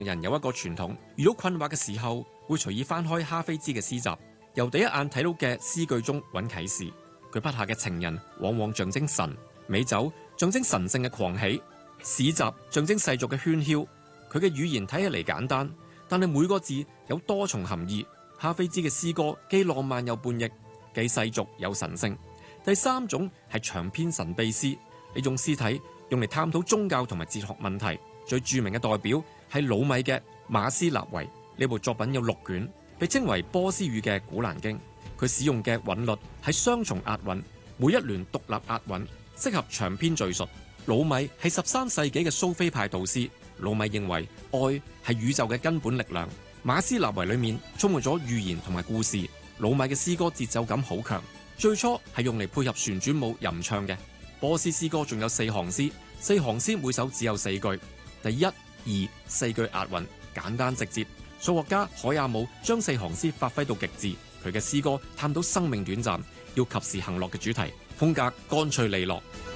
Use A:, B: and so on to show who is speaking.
A: 人有一個傳統，遇到困惑嘅時候，會隨意翻開哈菲茲嘅詩集，由第一眼睇到嘅詩句中揾啟示。佢筆下嘅情人往往象徵神，美酒象徵神聖嘅狂喜，市集象徵世俗嘅喧囂。佢嘅語言睇起嚟簡單，但係每個字有多重含義。哈菲茲嘅詩歌既浪漫又叛逆，既世俗又神聖。第三種係長篇神秘詩，呢種詩體用嚟探討宗教同埋哲學問題。最著名嘅代表係魯米嘅《馬斯納維》，呢部作品有6卷，被稱為波斯語嘅《古蘭經》。佢使用嘅韻律係雙重押韻，每一聯獨立押韻，適合長篇敘述。魯米係13世紀嘅蘇菲派導師。魯米認為愛係宇宙嘅根本力量。馬斯納維裏面充滿咗寓言同埋故事。魯米嘅詩歌節奏感好強，最初係用嚟配合旋轉舞吟唱嘅。波斯詩歌仲有4行詩，4行詩每首只有4句，第1、2、4句押韻，簡單直接。數學家海亞姆將4行詩發揮到極致。佢嘅詩歌探討生命短暫，要及時行樂嘅主題，風格乾脆利落。